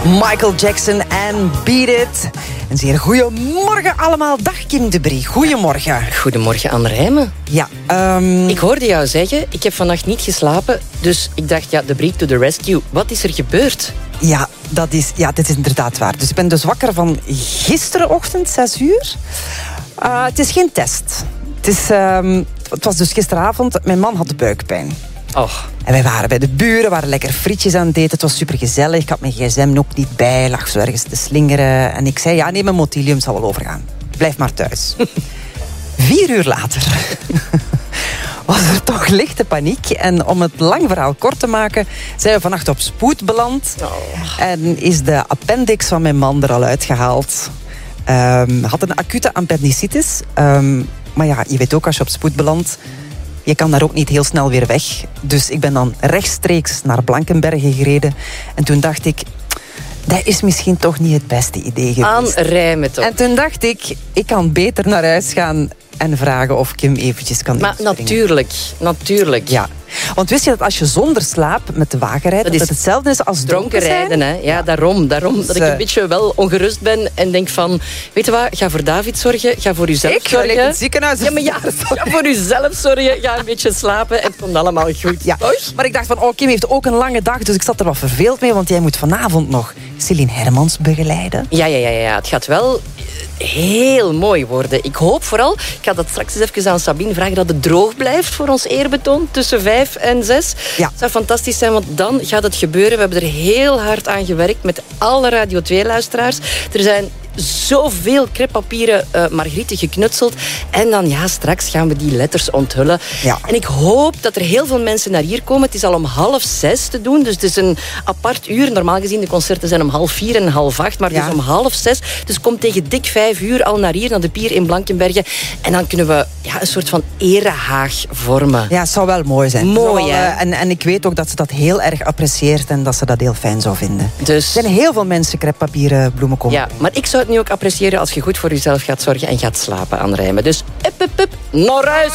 Michael Jackson en Beat It. Een zeer goeiemorgen allemaal. Dag Kim de Brie, goeiemorgen. Goedemorgen Anne Rijmen. Ja, Ik hoorde jou zeggen, ik heb vannacht niet geslapen. Dus ik dacht, de Brie to the rescue. Wat is er gebeurd? Ja, dit is inderdaad waar. Dus ik ben dus wakker van gisterenochtend, 6 uur. Het is geen test. Het was dus gisteravond, mijn man had de buikpijn. Oh. En wij waren bij de buren, waren lekker frietjes aan het eten. Het was supergezellig. Ik had mijn gsm ook niet bij, lag zo ergens te slingeren. En ik zei, ja, nee, mijn Motilium zal wel overgaan. Blijf maar thuis. 4 uur later was er toch lichte paniek. En om het lang verhaal kort te maken, zijn we vannacht op spoed beland. Oh. En is de appendix van mijn man er al uitgehaald. Had een acute appendicitis. Maar ja, je weet ook, als je op spoed belandt, je kan daar ook niet heel snel weer weg. Dus ik ben dan rechtstreeks naar Blankenberge gereden. En toen dacht ik, dat is misschien toch niet het beste idee geweest. Aanrijmen toch. En toen dacht ik kan beter naar huis gaan en vragen of Kim eventjes kan Maar inspringen. natuurlijk. Ja, want wist je dat als je zonder slaap met de wagen rijdt, dat het hetzelfde is als dronken rijden, hè? Ja, daarom dat ik een beetje wel ongerust ben en denk van, weet je wat, ga voor David zorgen, ga voor uzelf zorgen. Ik ga in het ziekenhuis. Ja, maar ga voor uzelf zorgen, ga een beetje slapen en het komt allemaal goed. Ja, maar ik dacht van, Kim heeft ook een lange dag, dus ik zat er wat verveeld mee, want jij moet vanavond nog Celine Hermans begeleiden. Ja, het gaat wel heel mooi worden. Ik hoop vooral, ik ga dat straks eens even aan Sabine vragen, dat het droog blijft voor ons eerbetoon tussen 5 en 6. Ja. Het zou fantastisch zijn, want dan gaat het gebeuren. We hebben er heel hard aan gewerkt met alle Radio 2-luisteraars. Er zijn zoveel crêpepapieren margrieten geknutseld. En dan, straks gaan we die letters onthullen. Ja. En ik hoop dat er heel veel mensen naar hier komen. Het is al om 5:30 te doen, dus het is een apart uur. Normaal gezien, de concerten zijn om 4:30 en 7:30, maar dus om 5:30. Dus kom tegen dik 5 uur al naar hier, naar de pier in Blankenberge. En dan kunnen we een soort van erehaag vormen. Ja, het zou wel mooi zijn. Mooi, hè? En ik weet ook dat ze dat heel erg apprecieert en dat ze dat heel fijn zou vinden. Dus Er zijn heel veel mensen crêpepapieren bloemen komen. ja, maar ik zou het nu ook appreciëren als je goed voor jezelf gaat zorgen en gaat slapen, Anne Rijmen. Dus, naar huis!